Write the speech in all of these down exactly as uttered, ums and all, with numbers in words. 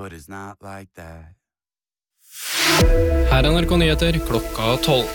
but it's not like that. Her er N R K Nyheter klokka tolv.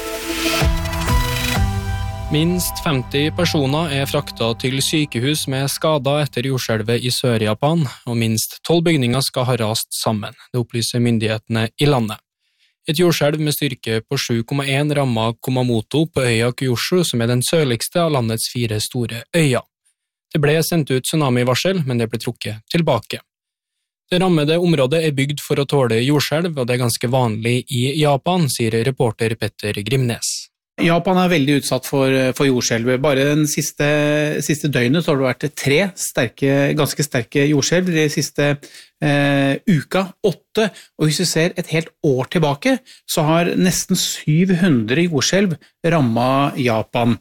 Minst femti personer er fraktet til sykehus med skader etter jordskjelvet i Sør-Japan, og minst tolv bygninger skal ha rast sammen, det opplyser myndighetene i landet. Et jordskjelv med styrke på sju komma en rammet Kumamoto på øya Kyushu, som er den sørligste av landets fire store øyer. Det ble sendt ut tsunami-varsel, men det ble trukket tilbake. Det rammede området er bygd for å tåle jordskjelv, og det er ganske vanlig i Japan, sier reporter Petter Grimnes. Japan er veldig utsatt for, for jordskjelv. Bare den siste, siste døgnet så har det vært tre sterke, ganske sterke jordskjelv. De siste eh, uka, åtte. Og hvis vi ser et helt år tilbake, så har nesten syv hundre jordskjelv rammet Japan.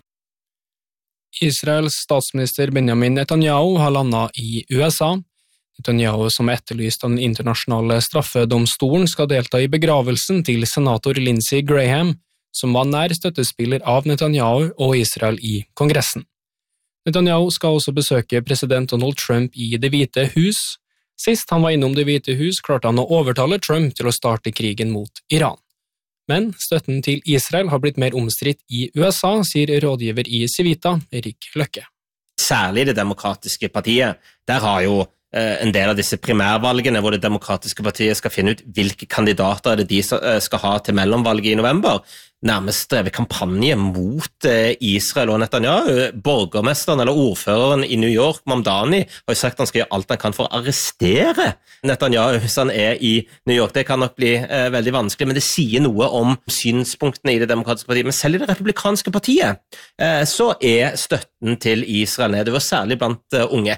Israels statsminister Benjamin Netanyahu har landet i U S A. Netanyahu, som er etterlyst av den internasjonale straffedomstolen, skal delta i begravelsen til senator Lindsey Graham, som var nær støttespiller av Netanyahu og Israel i Kongressen. Netanyahu skal også besøke president Donald Trump i Det hvite hus. Sist han var innom Det hvite hus, klarte han å overtale Trump til å starte krigen mot Iran. Men støtten til Israel har blitt mer omstridt i U S A, sier rådgiver i Civita, Erik Løkke. Særlig det demokratiske partiet. Der har jo en del av disse primærvalgene hvor det demokratiske partiet skal finne ut hvilke kandidater er det de skal ha til mellomvalget i november, nærmest drevet kampanje mot Israel og Netanyahu. Borgermesteren eller ordføreren i New York, Mamdani, har jo sagt at han skal gjøre alt han kan for å arrestere Netanyahu hvis han er i New York. Det kan nok bli eh, veldig vanskelig, men det sier noe om synspunktene i det demokratiske partiet. Men selv i det republikanske partiet eh, så er støtten til Israel nedover, særlig blant eh, unge.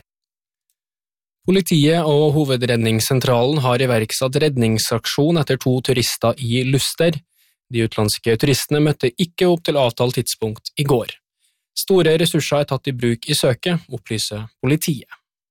Politiet og Hovedredningssentralen har iverksatt redningsaksjon etter to turister i Luster. De utenlandske turistene møtte ikke opp til avtalt tidspunkt i går. Store ressurser er tatt i bruk i søket, opplyser politiet.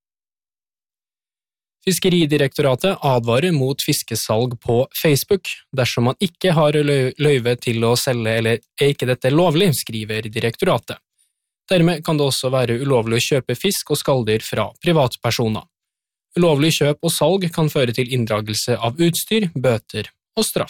Fiskeridirektoratet advarer mot fiskesalg på Facebook. Dersom man ikke har løyve til å selge eller er ikke dette lovlig, skriver direktoratet. Dermed kan det også være ulovlig å kjøpe fisk og skalldyr fra privatpersoner. Ulovlig kjøp og salg kan føre til inndragelse av utstyr, bøter og straff.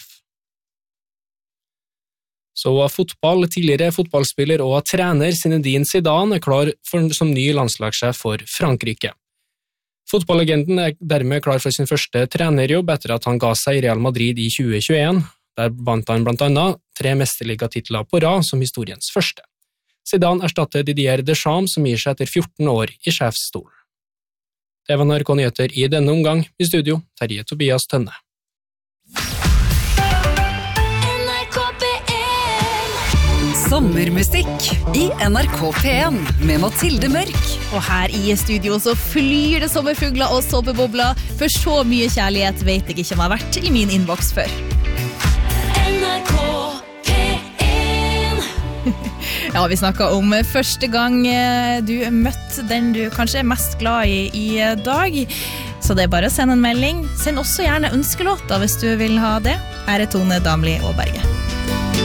Så fotball, tidligere fotballspiller og trener Zinedine Zidane er klar for, som ny landslagssjef for Frankrike. Fotballegenden er dermed klar for sin første trenerjobb etter at han ga seg i Real Madrid i tjue tjueen. Der vant han blant annet tre mesterligatitler på rad som historiens første. Zidane erstatter Didier Deschamps som gir seg etter fjorten år i sjefsstolen. Det var N R K Nyheter i denne omgang. I studio, Terje Tobias Tønne. Sommermusikk i N R K P en med Mathilde Mørk. Og her i studio så flyr det sommerfugler og såpebobler, for så mye kjærlighet vet jeg ikke om har vært i min innboks før. N R K P en. Ja, vi snakket om første gang du møtte den du kanskje er mest glad i i dag. Så det er bare å sende en melding. Send også gjerne ønskelåter hvis du vil ha det. Her er Tone Damli og Berge.